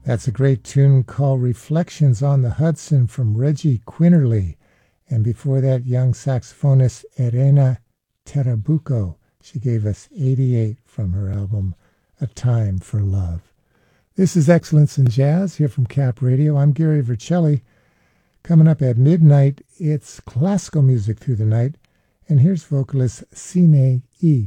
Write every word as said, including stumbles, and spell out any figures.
That's a great tune called Reflections on the Hudson from Reggie Quinterly. And before that, young saxophonist Elena Terabuco. She gave us eighty-eight from her album, A Time for Love. This is Excellence in Jazz here from Cap Radio. I'm Gary Vercelli. Coming up at midnight, it's classical music through the night. And here's vocalist Sine E.